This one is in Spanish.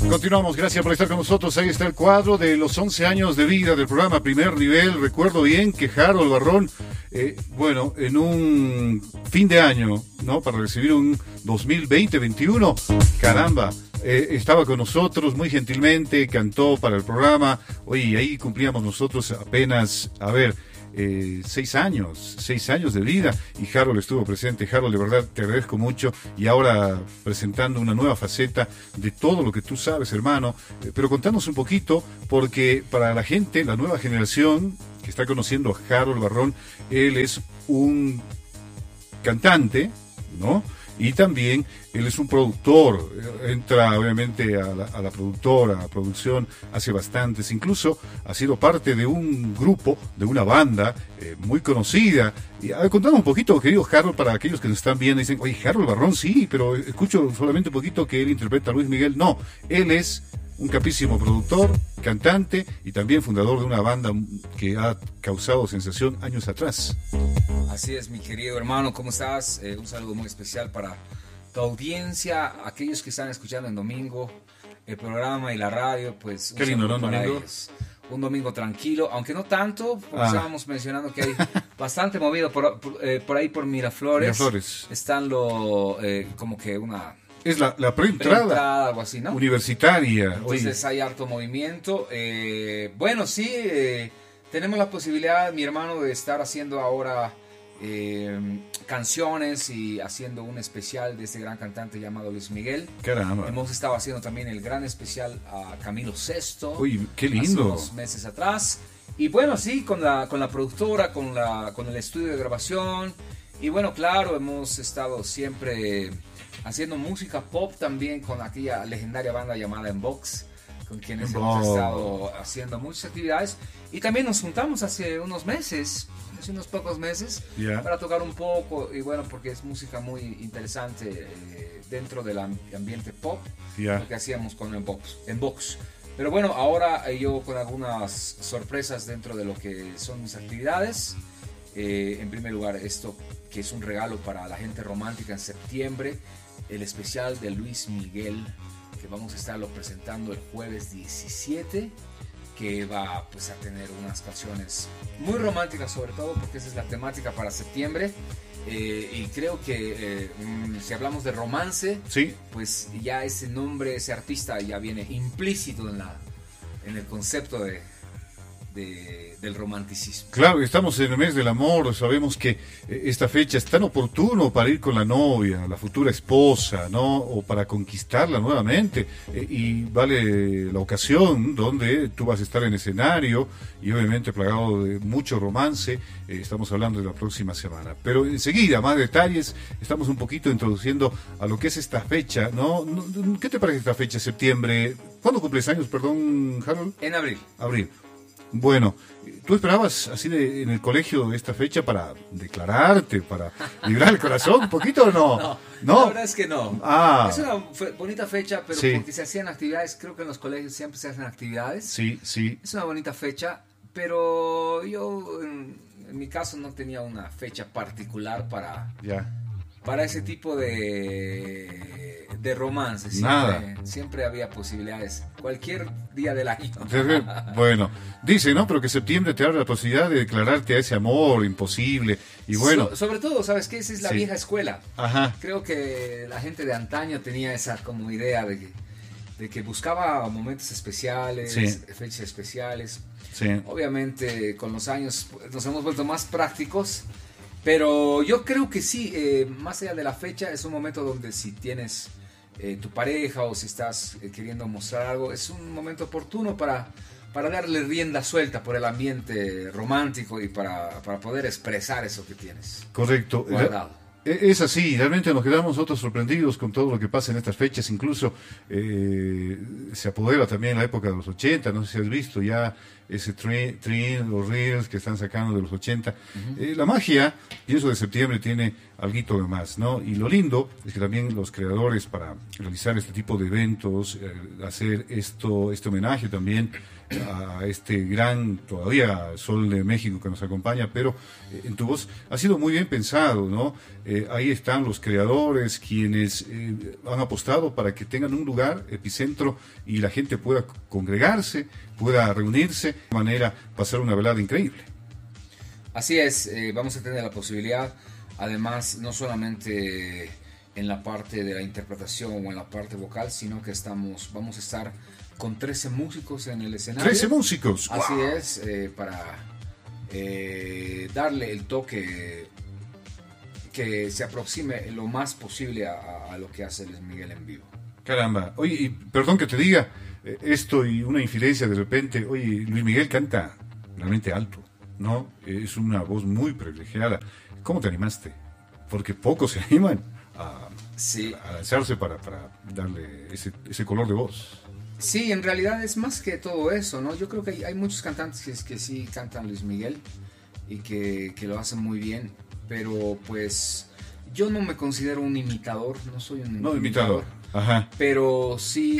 Continuamos, gracias por estar con nosotros. Ahí está el cuadro de los 11 años de vida del programa Primer Nivel. Recuerdo bien que Harold Barrón, en un fin de año, ¿no? Para recibir un 2020-21, caramba, estaba con nosotros muy gentilmente, cantó para el programa. Oye, ahí cumplíamos nosotros apenas, 6 años de vida, y Harold estuvo presente. Harold, de verdad te agradezco mucho, y ahora presentando una nueva faceta de todo lo que tú sabes, hermano. Pero contanos un poquito, porque para la gente, la nueva generación que está conociendo a Harold Barrón, él es un cantante, ¿no? Y también él es un productor, entra obviamente a la productora, a producción, hace bastantes, incluso ha sido parte de un grupo, de una banda muy conocida. Y contanos un poquito, querido Harold, para aquellos que nos están viendo y dicen, oye, Harold Barrón, sí, pero escucho solamente un poquito que él interpreta a Luis Miguel. No, él es un capísimo productor, cantante y también fundador de una banda que ha causado sensación años atrás. Así es, mi querido hermano, ¿cómo estás? Un saludo muy especial para tu audiencia, aquellos que están escuchando en domingo el programa y la radio, pues qué lindo, ¿no? Domingo. Un domingo tranquilo, aunque no tanto, porque estábamos mencionando que hay bastante movido por ahí por Miraflores. Están como que una... Es la preentrada, algo así, ¿no? Universitaria. Entonces hay harto movimiento. Tenemos la posibilidad, mi hermano, de estar haciendo ahora canciones y haciendo un especial de este gran cantante llamado Luis Miguel. Caramba. Hemos estado haciendo también el gran especial a Camilo VI. Uy, qué lindo. Hace unos meses atrás. Y bueno, sí, con la productora, con el estudio de grabación. Y bueno, claro, hemos estado siempre haciendo música pop también con aquella legendaria banda llamada En Box, con quienes hemos estado haciendo muchas actividades. Y también nos juntamos hace unos pocos meses, para tocar un poco, y bueno, porque es música muy interesante dentro del ambiente pop, lo que hacíamos con En Box. Pero bueno, ahora yo con algunas sorpresas dentro de lo que son mis actividades. En primer lugar, esto que es un regalo para la gente romántica en septiembre, el especial de Luis Miguel, que vamos a estarlo presentando el jueves 17, que va pues a tener unas canciones muy románticas, sobre todo porque esa es la temática para septiembre. Y creo que si hablamos de romance, sí, pues ya ese nombre, ese artista ya viene implícito en el concepto del romanticismo. Claro, estamos en el mes del amor, sabemos que esta fecha es tan oportuno para ir con la novia, la futura esposa, ¿no? O para conquistarla nuevamente, y vale la ocasión donde tú vas a estar en escenario y obviamente plagado de mucho romance. Estamos hablando de la próxima semana, pero enseguida más detalles. Estamos un poquito introduciendo a lo que es esta fecha, ¿no? ¿Qué te parece esta fecha, septiembre? ¿Cuándo cumples años, perdón, Harold? En abril. Bueno, ¿tú esperabas así en el colegio esta fecha para declararte, para vibrar el corazón un poquito o no? No, la verdad es que no. Ah. Es una bonita fecha, pero sí, porque se hacían actividades, creo que en los colegios siempre se hacen actividades. Sí. Es una bonita fecha, pero yo en mi caso no tenía una fecha particular para ese tipo de romance. Siempre había posibilidades, cualquier día del año. Bueno, dice, ¿no? Pero que septiembre te abre la posibilidad de declararte a ese amor imposible. Y bueno, sobre todo, ¿sabes qué? Esa es la vieja escuela. Ajá. Creo que la gente de antaño tenía esa como idea de que buscaba momentos especiales, fechas especiales. Sí. Obviamente con los años nos hemos vuelto más prácticos, pero yo creo que sí, más allá de la fecha, es un momento donde si tienes tu pareja o si estás queriendo mostrar algo, es un momento oportuno para darle rienda suelta por el ambiente romántico y para poder expresar eso que tienes. Correcto. Guardado. Es así, realmente nos quedamos nosotros sorprendidos con todo lo que pasa en estas fechas. Incluso se apodera también la época de los 80, no sé si has visto ya ese trin, los reels que están sacando de los 80. La magia, pienso, de septiembre tiene alguito de más, ¿no? Y lo lindo es que también los creadores, para realizar este tipo de eventos, hacer este homenaje también a este gran, todavía Sol de México que nos acompaña, pero en tu voz ha sido muy bien pensado, ¿no? Ahí están los creadores, quienes han apostado para que tengan un lugar, epicentro, y la gente pueda congregarse, pueda reunirse, de manera pasar una velada increíble. Así es, vamos a tener la posibilidad, además, no solamente en la parte de la interpretación o en la parte vocal, sino que vamos a estar con 13 músicos en el escenario. 13 músicos. Así ¡Wow! es, para darle el toque que se aproxime lo más posible a lo que hace Luis Miguel en vivo. Caramba. Oye, y perdón que te diga esto y una infidencia de repente. Oye, Luis Miguel canta realmente alto, ¿no? Es una voz muy privilegiada. ¿Cómo te animaste? Porque pocos se animan a lanzarse para darle ese color de voz. Sí, en realidad es más que todo eso, ¿no? Yo creo que hay muchos cantantes que sí cantan Luis Miguel y que lo hacen muy bien, pero pues yo no me considero un imitador, no soy un imitador. Ajá. Pero sí